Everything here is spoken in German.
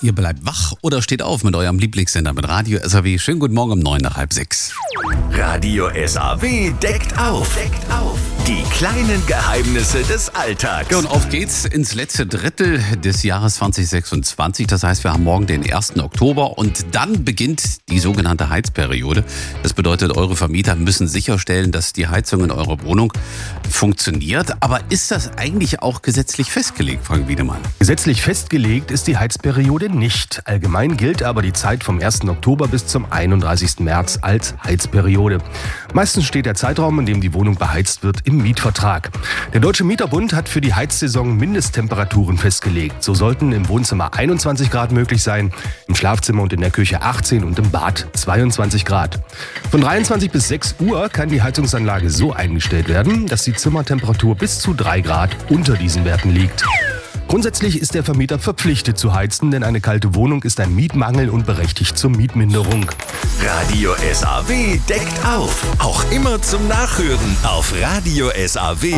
Ihr bleibt wach oder steht auf mit eurem Lieblingssender mit Radio SAW. Schönen guten Morgen um 5:09. Radio SAW deckt auf. Die kleinen Geheimnisse des Alltags. Ja, und auf geht's ins letzte Drittel des Jahres 2026. Das heißt, wir haben morgen den 1. Oktober und dann beginnt die sogenannte Heizperiode. Das bedeutet, eure Vermieter müssen sicherstellen, dass die Heizung in eurer Wohnung funktioniert. Aber ist das eigentlich auch gesetzlich festgelegt, Frank Wiedemann? Gesetzlich festgelegt ist die Heizperiode nicht. Allgemein gilt aber die Zeit vom 1. Oktober bis zum 31. März als Heizperiode. Meistens steht der Zeitraum, in dem die Wohnung beheizt wird, im Mietvertrag. Der Deutsche Mieterbund hat für die Heizsaison Mindesttemperaturen festgelegt. So sollten im Wohnzimmer 21 Grad möglich sein, im Schlafzimmer und in der Küche 18 und im Bad 22 Grad. Von 23 bis 6 Uhr kann die Heizungsanlage so eingestellt werden, dass die Zimmertemperatur bis zu 3 Grad unter diesen Werten liegt. Grundsätzlich ist der Vermieter verpflichtet zu heizen, denn eine kalte Wohnung ist ein Mietmangel und berechtigt zur Mietminderung. Radio SAW deckt auf. Auch immer zum Nachhören auf Radio SAW.